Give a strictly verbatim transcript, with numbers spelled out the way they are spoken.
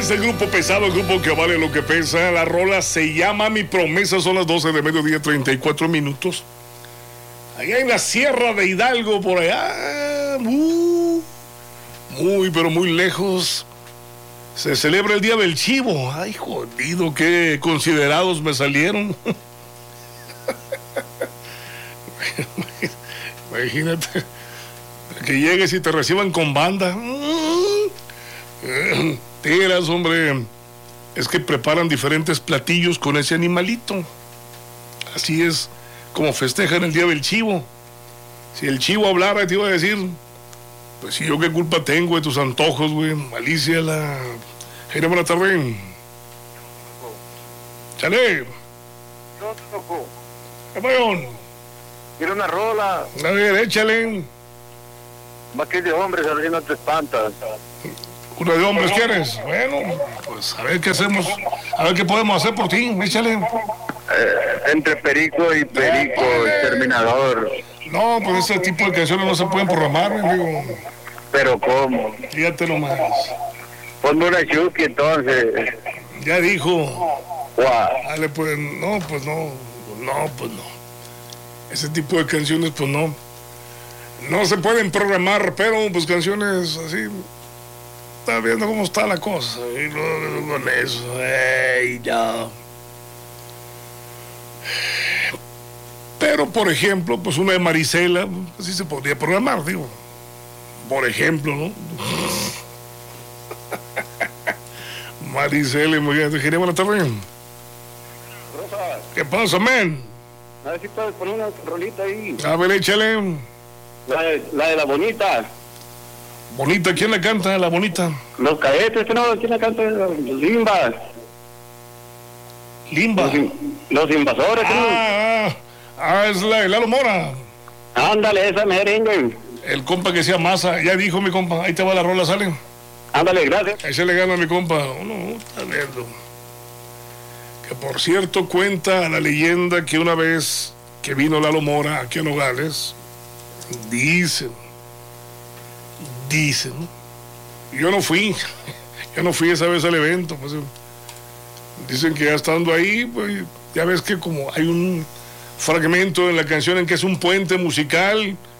Es el grupo pesado, el grupo que vale lo que pesa. La rola se llama Mi Promesa. Son las doce de mediodía, treinta y cuatro minutos. Allá en la Sierra de Hidalgo, por allá, muy, muy, pero muy lejos, se celebra el Día del Chivo. Ay, jodido, qué considerados me salieron. Imagínate que llegues y te reciban con banda. Tiras, hombre. Es que preparan diferentes platillos con ese animalito. Así es como festejan el Día del Chivo. Si el chivo hablara, te iba a decir, pues si yo qué culpa tengo de tus antojos, güey. Malicia la... Hey, buena tarde. Chale. No te tocó. ¿Qué payón? Quiero una rola. A ver, échale. Más que de hombres, a ver si no te espantas. ¿Una de hombres quieres? Bueno, pues a ver qué hacemos. A ver qué podemos hacer por ti. Échale. Eh, entre Perico y Perico, Exterminador. No, pues ese tipo de canciones no se pueden programar, digo. Pero ¿cómo? Fíjate nomás. Ponme una Chucky entonces. Ya dijo. Guau. Dale, pues, no, pues no. No, pues no. Ese tipo de canciones, pues no. No se pueden programar, pero pues canciones así. Está viendo cómo está la cosa. Y luego con eso. Ey, ya. Pero, por ejemplo, pues una de Marisela, así se podría programar, digo. Por ejemplo, ¿no? Marisela, imagínate, quería buena tarde. Rosa, ¿Qué pasa, men? a ver si puedes poner una rolita ahí. A ver, échale. La de la, de la bonita. Bonita, ¿quién la canta? La bonita. Los cadetes, ¿no? ¿Quién la canta? Los limbas. Limba. Los, in- los invasores, ¿no? Ah, ah, ah, es la de Lalo Mora. Ándale, esa merengue. El compa que sea masa. Ya dijo mi compa. Ahí te va la rola, sale. Ándale, gracias. Ahí se le gana a mi compa. No, no, está viendo. Que por cierto cuenta la leyenda que una vez que vino Lalo Mora aquí a Nogales, dicen, dicen, yo no fui, yo no fui esa vez al evento, pues, dicen que ya estando ahí, pues, ya ves que como hay un fragmento en la canción en que es un puente musical